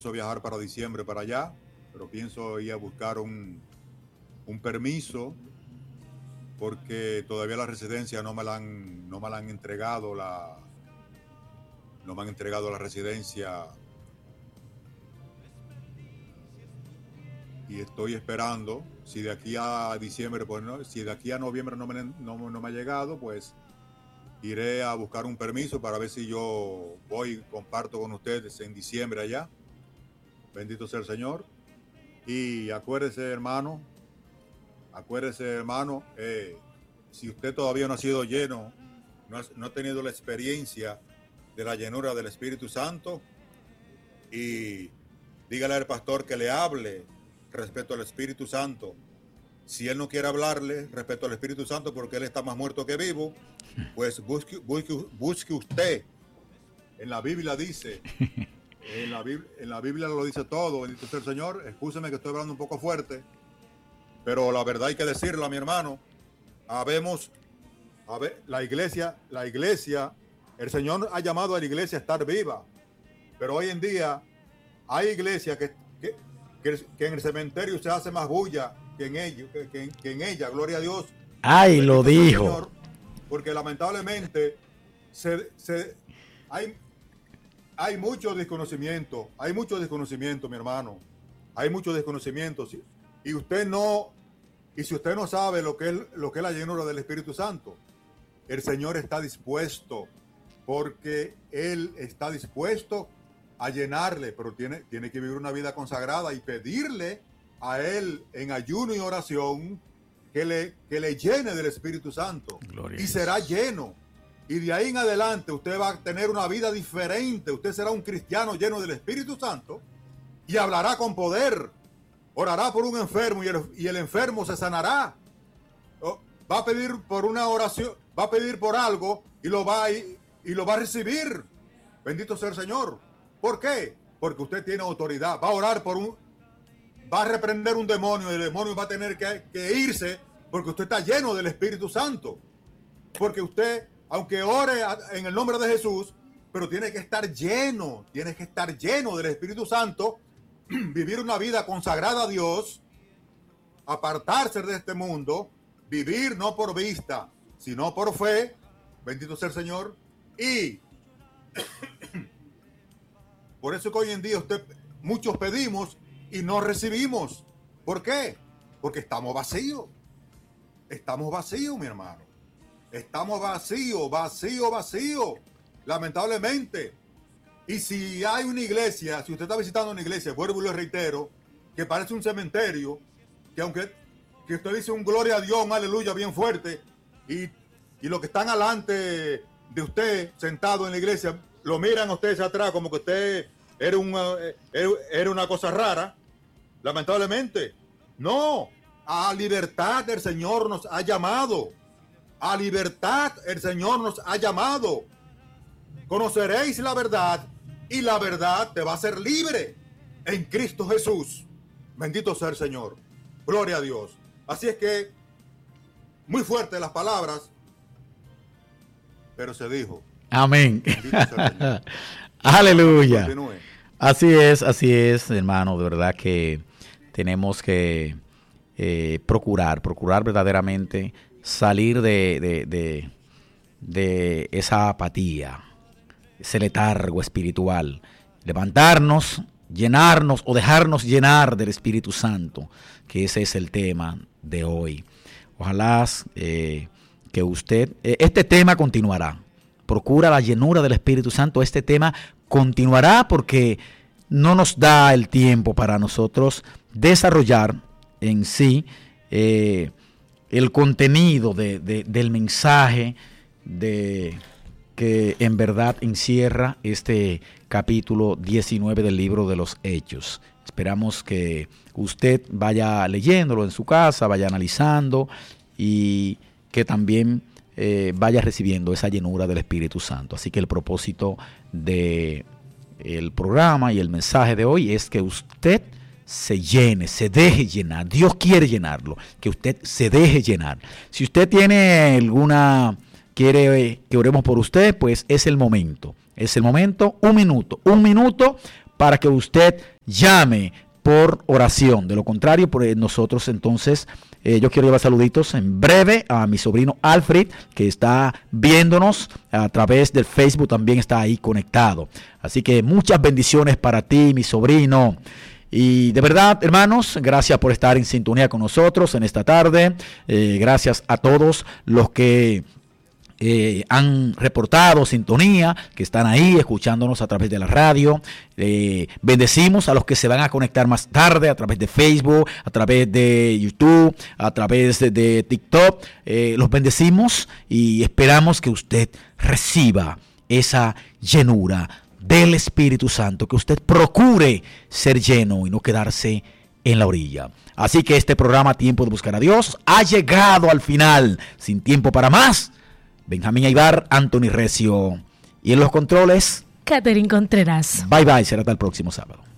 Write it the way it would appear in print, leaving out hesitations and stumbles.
viajar para diciembre para allá, pero pienso ir a buscar un permiso porque todavía la residencia no me la han entregado, no me han entregado la residencia y estoy esperando. Si de aquí a diciembre, pues no, si de aquí a noviembre no me ha llegado, pues iré a buscar un permiso para ver si yo voy y comparto con ustedes en diciembre allá. Bendito sea el Señor. Y acuérdese, hermano, si usted todavía no ha sido lleno, no ha tenido la experiencia de la llenura del Espíritu Santo, y dígale al pastor que le hable respecto al Espíritu Santo. Si él no quiere hablarle respecto al Espíritu Santo porque él está más muerto que vivo, pues busque usted. En la Biblia dice, en la Biblia lo dice todo. Bendito sea el Señor. Excúseme que estoy hablando un poco fuerte, pero la verdad hay que decirla, mi hermano. La iglesia, el Señor ha llamado a la iglesia a estar viva, pero hoy en día hay iglesias que en el cementerio se hace más bulla que en ella, gloria a Dios. Ay, lo dijo. Señor, porque lamentablemente hay mucho desconocimiento, mi hermano. Hay mucho desconocimiento. Y si usted no sabe lo que es la llenura del Espíritu Santo, el Señor está dispuesto, porque Él está dispuesto a llenarle, pero tiene que vivir una vida consagrada y pedirle a Él en ayuno y oración que le llene del Espíritu Santo. Gloria y será lleno. Y de ahí en adelante usted va a tener una vida diferente. Usted será un cristiano lleno del Espíritu Santo y hablará con poder. Orará por un enfermo y el enfermo se sanará. Va a pedir por una oración, va a pedir por algo y lo va a recibir. Bendito sea el Señor. ¿Por qué? Porque usted tiene autoridad. Va a orar va a reprender un demonio y el demonio va a tener que irse porque usted está lleno del Espíritu Santo. Porque usted, aunque ore en el nombre de Jesús, pero tiene que estar lleno del Espíritu Santo, vivir una vida consagrada a Dios, apartarse de este mundo, vivir no por vista, sino por fe. Bendito sea el Señor. Y por eso que hoy en día muchos pedimos y no recibimos. ¿Por qué? Porque estamos vacíos. Estamos vacíos, mi hermano. Estamos vacíos. Lamentablemente. Y si hay una iglesia, si usted está visitando una iglesia, vuelvo y le reitero, que parece un cementerio, que usted dice un gloria a Dios, un aleluya bien fuerte, y los que están alante de usted, sentado en la iglesia, lo miran a ustedes atrás como que usted era una cosa rara. Lamentablemente, no. A libertad el Señor nos ha llamado. A libertad el Señor nos ha llamado. Conoceréis la verdad y la verdad te va a hacer libre en Cristo Jesús. Bendito sea el Señor. Gloria a Dios. Así es que, muy fuertes las palabras, pero se dijo. Amén. Aleluya. Así es, hermano. De verdad que tenemos que procurar verdaderamente salir de esa apatía, ese letargo espiritual, levantarnos, llenarnos o dejarnos llenar del Espíritu Santo, que ese es el tema de hoy. Ojalá que usted, este tema continuará. Procura la llenura del Espíritu Santo. Este tema continuará porque no nos da el tiempo para nosotros desarrollar en sí el contenido del mensaje que en verdad encierra este capítulo 19 del libro de los Hechos. Esperamos que usted vaya leyéndolo en su casa, vaya analizando y que también vaya recibiendo esa llenura del Espíritu Santo. Así que el propósito del programa y el mensaje de hoy es que usted se llene, se deje llenar. Dios quiere llenarlo, que usted se deje llenar. Si usted tiene quiere que oremos por usted, pues es el momento. Es el momento, un minuto para que usted llame por oración. De lo contrario, pues nosotros entonces, yo quiero llevar saluditos en breve a mi sobrino Alfred, que está viéndonos a través del Facebook, también está ahí conectado. Así que muchas bendiciones para ti, mi sobrino. Y de verdad, hermanos, gracias por estar en sintonía con nosotros en esta tarde. Gracias a todos los que han reportado sintonía, que están ahí escuchándonos a través de la radio. Bendecimos a los que se van a conectar más tarde a través de Facebook, a través de YouTube, a través de TikTok. Los bendecimos y esperamos que usted reciba esa llenura del Espíritu Santo, que usted procure ser lleno y no quedarse en la orilla. Así que este programa Tiempo de Buscar a Dios ha llegado al final. Sin tiempo para más, Benjamín Aybar, Anthony Recio y en los controles, Catherine Contreras. Bye bye, será hasta el próximo sábado.